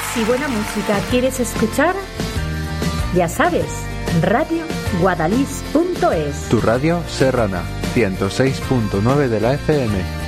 y buena música quieres escuchar, ya sabes, radioguadalís.es. Tu radio serrana, 106.9 de la FM.